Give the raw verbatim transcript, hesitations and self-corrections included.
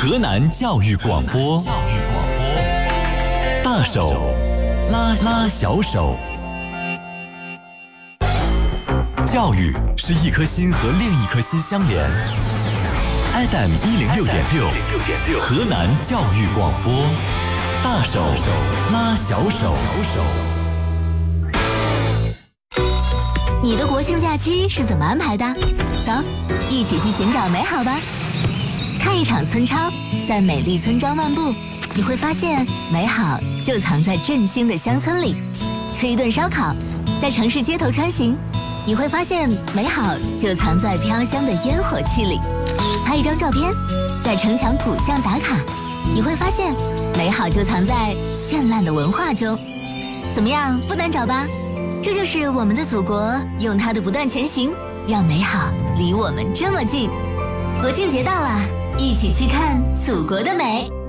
河南教育广播，教育广播，大手拉拉小手。教育是一颗心和另一颗心相连。F M 一零六点六，河南教育广播，大手拉小手。 你的国庆假期是怎么安排的？走，一起去寻找美好吧！看一场村超，在美丽村庄漫步，你会发现美好就藏在振兴的乡村里。吃一顿烧烤，在城市街头穿行，你会发现美好就藏在飘香的烟火气里。拍一张照片，在城墙古巷打卡，你会发现美好就藏在绚烂的文化中。怎么样，不难找吧？这就是我们的祖国，用它的不断前行，让美好离我们这么近。国庆节到了，一起去看祖国的美。